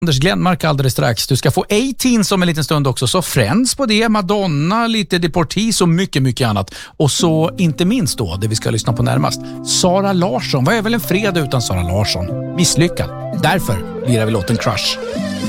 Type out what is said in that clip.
Anders Glenmark alldeles strax. Du ska få 18 om en liten stund också. Så Friends på det, Madonna, lite Deportees och mycket, mycket annat. Och så inte minst då, det vi ska lyssna på närmast, Sara Larsson. Vad är väl en fredag utan Sara Larsson? Misslyckad. Därför lirar vi låten Crush.